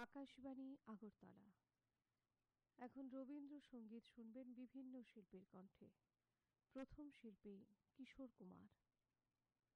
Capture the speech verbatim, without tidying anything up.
আকাশবাণী আগরতলা। এখন রবীন্দ্রসঙ্গীত শুনবেন বিভিন্ন শিল্পীর কণ্ঠে। প্রথম শিল্পী কিশোর কুমার।